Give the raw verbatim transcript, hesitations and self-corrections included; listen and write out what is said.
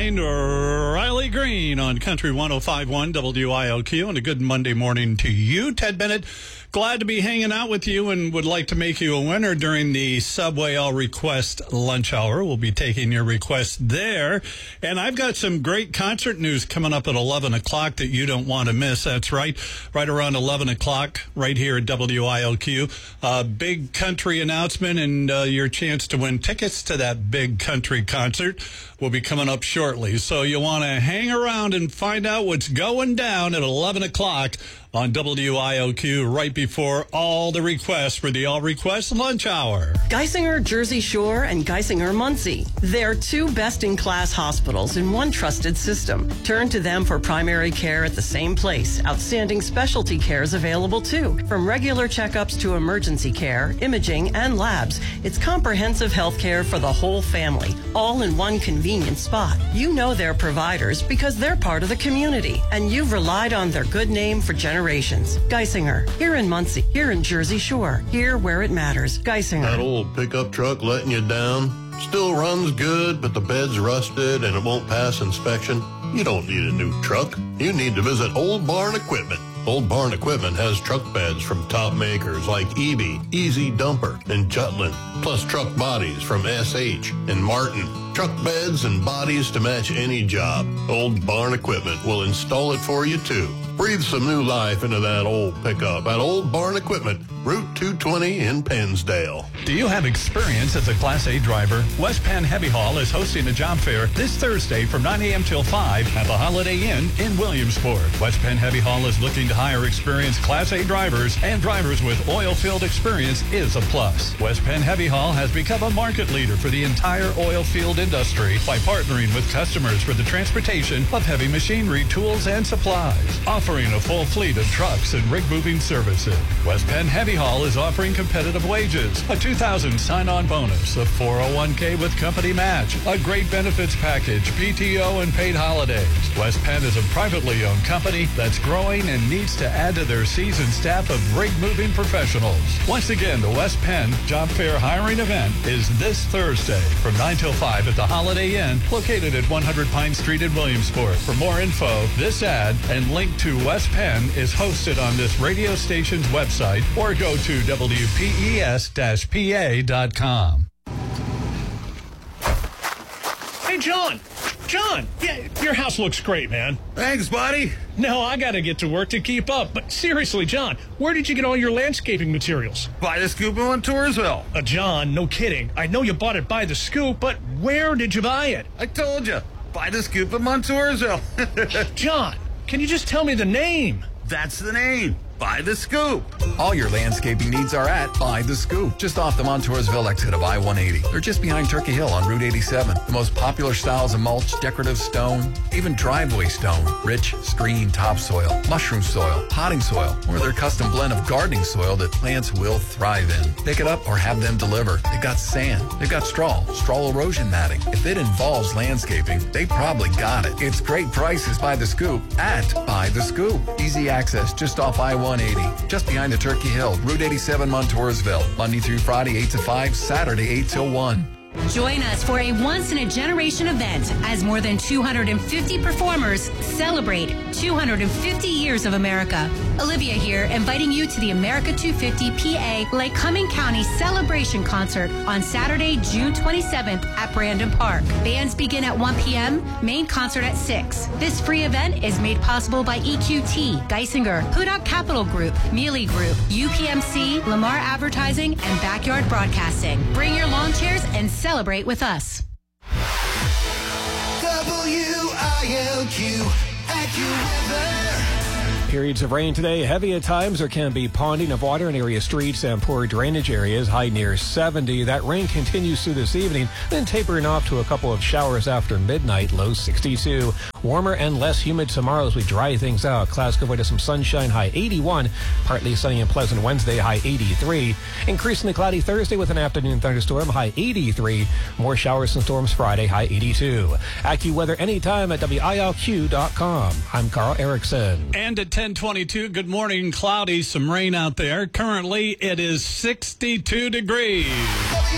behind Riley Green on Country one oh five point one W I L Q, and a good Monday morning to you. Ted Bennett, glad to be hanging out with you and would like to make you a winner during the Subway All Request lunch hour. We'll be taking your request there. And I've got some great concert news coming up at eleven o'clock that you don't want to miss. That's right. Right around eleven o'clock, right here at W I L Q. Uh, big country announcement, and uh, your chance to win tickets to that big country concert will be coming up shortly. So you want to hang around and find out what's going down at eleven o'clock on W I L Q right before all the requests for the All Request Lunch Hour. Geisinger Jersey Shore and Geisinger Muncie. They're two best-in-class hospitals in one trusted system. Turn to them for primary care at the same place. Outstanding specialty care is available too. From regular checkups to emergency care, imaging, and labs, it's comprehensive health care for the whole family, all in one convenient spot. You know their providers because they're part of the community, and you've relied on their good name for generations. Geisinger, here in Muncie, here in Jersey Shore, here where it matters. Geisinger. That old pickup truck letting you down? Still runs good, but the bed's rusted and it won't pass inspection? You don't need a new truck. You need to visit Old Barn Equipment. Old Barn Equipment has truck beds from top makers like E B, Easy Dumper, and Jutland, plus truck bodies from S H and Martin. Truck beds and bodies to match any job. Old Barn Equipment will install it for you, too. Breathe some new life into that old pickup at Old Barn Equipment, Route two twenty in Pennsdale. Do you have experience as a Class A driver? West Penn Heavy Haul is hosting a job fair this Thursday from nine a.m. till five at the Holiday Inn in Williamsport. West Penn Heavy Haul is looking to hire experienced Class A drivers, and drivers with oil field experience is a plus. West Penn Heavy Haul has become a market leader for the entire oil field industry by partnering with customers for the transportation of heavy machinery, tools, and supplies, offering a full fleet of trucks and rig moving services. West Penn Heavy Haul is offering competitive wages, a two thousand dollars sign-on bonus, a four oh one k with company match, a great benefits package, P T O, and paid holidays. West Penn is a privately owned company that's growing and needs to add to their seasoned staff of rig moving professionals. Once again, the West Penn Job Fair hiring event is this Thursday from nine till five at the Holiday Inn, located at one hundred Pine Street in Williamsport. For more info, this ad and link to West Penn is hosted on this radio station's website, or go to W P E S P A dot com. Hey, John. John, yeah, your house looks great, man. Thanks, buddy. No, I got to get to work to keep up. But seriously, John, where did you get all your landscaping materials? By the Scoop in Montoursville. Uh, John, no kidding. I know you bought it by the Scoop, but where did you buy it? I told you. By the Scoop in Montoursville. John, can you just tell me the name? That's the name. By the Scoop. All your landscaping needs are at By the Scoop, just off the Montoursville exit of I one eighty. They're just behind Turkey Hill on Route eighty-seven. The most popular styles of mulch, decorative stone, even driveway stone, rich screen topsoil, mushroom soil, potting soil, or their custom blend of gardening soil that plants will thrive in. Pick it up or have them deliver. They've got sand. They've got straw, straw erosion matting. If it involves landscaping, they probably got it. It's great prices by the Scoop at By the Scoop. Easy access just off I one eighty, just behind the Turkey Hill, Route eighty-seven, Montoursville. Monday through Friday, eight to five, Saturday, eight till one. Join us for a once-in-a-generation event as more than two hundred fifty performers celebrate two hundred fifty years of America. Olivia here, inviting you to the America two fifty P A Lake Cumming County Celebration Concert on Saturday, June twenty-seventh at Brandon Park. Bands begin at one p.m., main concert at six. This free event is made possible by E Q T, Geisinger, Hudak Capital Group, Mealy Group, U P M C, Lamar Advertising, and Backyard Broadcasting. Bring your lawn chairs and celebrate with us. W I L Q, AccuWeather. Periods of rain today, heavy at times. There can be ponding of water in area streets and poor drainage areas, high near seventy. That rain continues through this evening, then tapering off to a couple of showers after midnight, low sixty-two. Warmer and less humid tomorrow as we dry things out. Clouds give way to some sunshine, high eighty-one. Partly sunny and pleasant Wednesday, high eighty-three. Increasingly cloudy Thursday with an afternoon thunderstorm, high eighty-three. More showers and storms Friday, high eighty-two. AccuWeather anytime at W I L Q dot com. I'm Carl Erickson. And at ten twenty-two, good morning. Cloudy, some rain out there. Currently, it is sixty-two degrees.